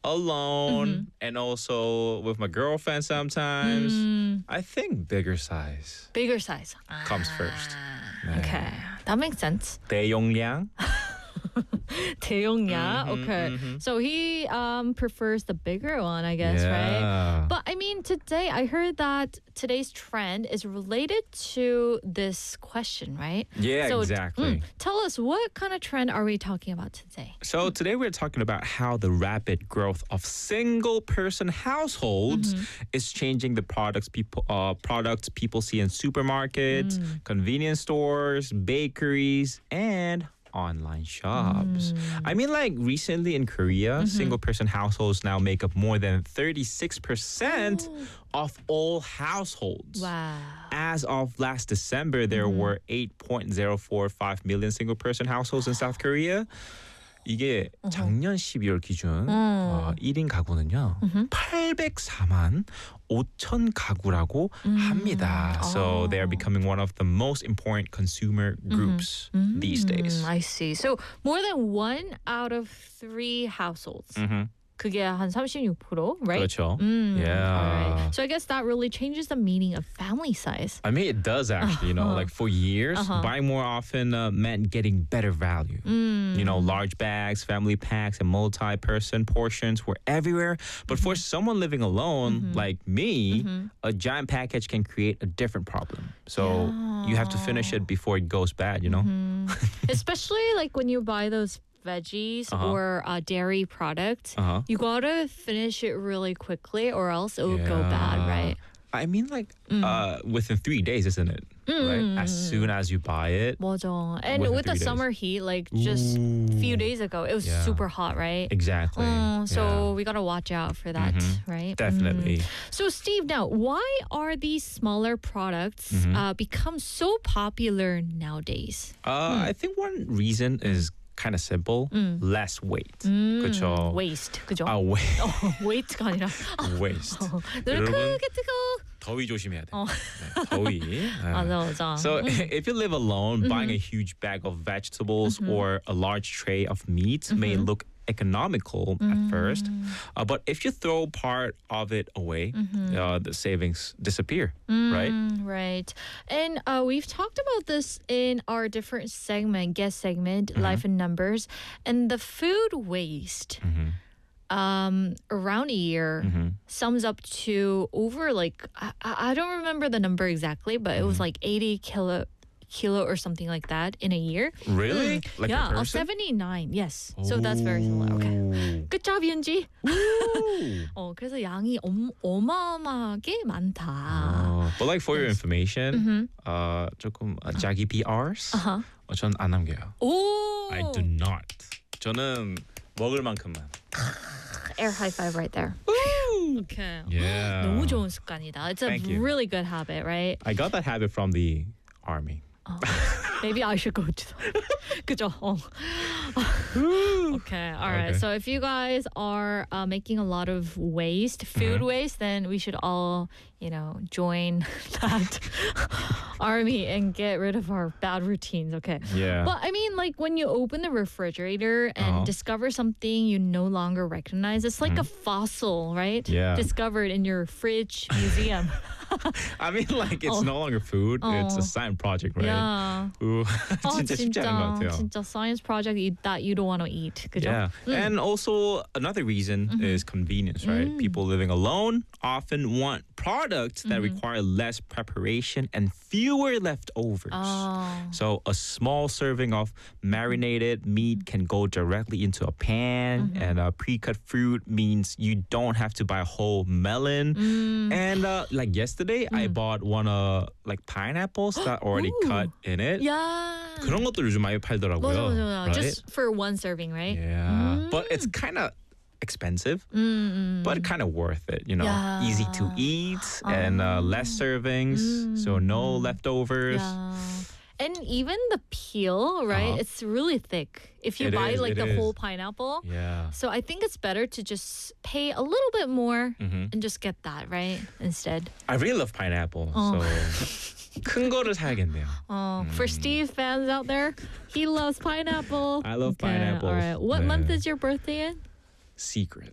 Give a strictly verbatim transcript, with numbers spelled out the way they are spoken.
alone, Mm-hmm. and also with my girlfriend sometimes. Mm. I think bigger size Bigger size. comes first. Ah, okay, that makes sense. 대용량. 대용량. Mhm, Okay. mhm. So he um prefers the bigger one, I guess, yeah. right? But I mean, today I heard that today's trend is related to this question, right? Yeah, So, exactly. mm, tell us, what kind of trend are we talking about today? So today we're talking about how the rapid growth of single-person households Mm-hmm. is changing the products people uh, products people see in supermarkets, Mm. convenience stores, bakeries, and online shops. Mm. I mean, like recently in Korea, Mm-hmm. single-person households now make up more than thirty-six percent of all households. Wow. As of last December, there Mm-hmm. were eight point zero four five million single-person households in South Korea. 이게 작년 십이월 기준 어, 일 인 가구는요 팔백사만 오천 가구라고 합니다. So they are becoming one of the most important consumer groups these days. Mm, I see. So more than one out of three households. Mhm. 그게 한 삼십육 percent, right? 그렇죠. Mm, Yeah. All right. So I guess that really changes the meaning of family size. I mean, it does actually, you know, like for years, Uh-huh. buying more often uh, meant getting better value. Mm. You know, large bags, family packs, and multi-person portions were everywhere. But for someone living alone, like me, a giant package can create a different problem. So you have to finish it before it goes bad, you know? Especially like when you buy those veggies Uh-huh. or uh, dairy products, Uh-huh. you gotta finish it really quickly or else it will go bad, Yeah. right? I mean, like, uh, within three days, isn't it? Right? As soon as you buy it. 맞아. And Within with the three days. summer heat, like just a few days ago, it was Yeah. super hot, right? Exactly. Uh, so Yeah. we gotta watch out for that, right? Definitely. Mm. So Steve, now why are these smaller products Mm-hmm. uh, become so popular nowadays? Uh, I think one reason is kind of simple. Less weight. 그쵸? Waste, 그죠? 아, weight. Waste가 아니라 waste. 눈 여러분, 크게 뜨고. 더위 조심해야 돼. 어. 네, 더위. 네. 맞아, 맞아. So if you live alone, buying a huge bag of vegetables or a large tray of meat may look economical at first, uh, but if you throw part of it away, uh, the savings disappear, right? Mm, right. And uh, we've talked about this in our different segment, guest segment, Life in Numbers, and the food waste. Um, around a year sums up to over like I, I I don't remember the number exactly, but it was like eighty kilo kilo or something like that in a year. Really? Like yeah, a oh, person? seventy-nine. Yes. So that's very similar. Okay. Good job, 윤지. Ooh. 어, 그래서 양이 엄, 어마어마하게 많다. 어, but like for your information, uh, 조금 uh, 자기 피 알's Uh-huh. 어, 전안 남겨요. 오. I do not. 저는 먹을 만큼만. Air high five right there. Okay. Yeah. 너무 좋은 습관이다. It's a Thank you. really good habit, right? I got that habit from the army. Maybe I should go to the 그죠? 어. Okay, all right. Okay. So if you guys are uh, making a lot of waste, food waste, then we should all, you know, join that army and get rid of our bad routines, okay? Yeah. But I mean, like when you open the refrigerator and Uh-huh. discover something you no longer recognize, it's like a fossil, right? Yeah. Discovered in your fridge museum. I mean, like it's 어. no longer food; it's 어. a science project, right? Yeah. Ooh, 어, 진짜 쉽지 않은 것 진짜, 같아요. 진짜 science project you- that you don't want to eat. 그죠? Yeah. And also another reason is convenience, right? People living alone often want products that require less preparation and fewer leftovers. Oh. So a small serving of marinated meat can go directly into a pan, and uh, pre-cut fruit means you don't have to buy a whole melon. And uh, like yesterday, I bought one uh like pineapples that already Ooh. cut in it. Yeah. 그런 것도 요즘 많이 팔더라고요. 맞아, 맞아, 맞아. Right? Just for one serving, right? Yeah, but it's kind of expensive, but kind of worth it. You know, Yeah. easy to eat and uh, less servings, so no leftovers. Yeah. And even the peel, right? Uh-huh. It's really thick. If you It buy is, like it the is. whole pineapple. Yeah. So I think it's better to just pay a little bit more Mhm. and just get that, right? Instead. I really love pineapple, Oh. so 큰 거를 사야겠네요. Oh, for Steve fans out there, he loves pineapple. I love Okay, pineapples. All right. What 네. month is your birthday in? Secret.